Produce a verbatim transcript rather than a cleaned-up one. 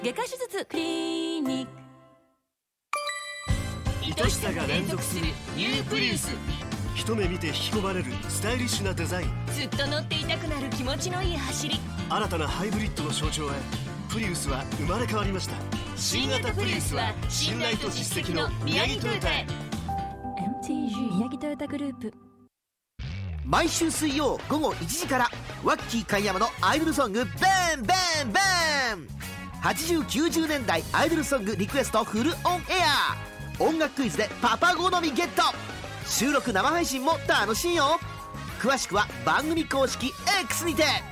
外科手術クリニック。 愛しさが連続するニュープリウス。 一目見て引き込まれるスタイリッシュなデザイン。 ずっと乗っていたくなる気持ちのいい走り。 新たなハイブリッドの象徴へ、プリウスは生まれ変わりました。 新型プリウスは信頼と実績の宮城トヨタへ。 エムティージー 宮城トヨタグループ。 毎週水曜午後いちじからワッキー貝山のアイドルソングベンベンベン。はちじゅうきゅうじゅうねんだいアイドルソングリクエストフルオンエア。音楽クイズでパパ好みゲット。収録生配信も楽しいよ。詳しくは番組公式 X にて。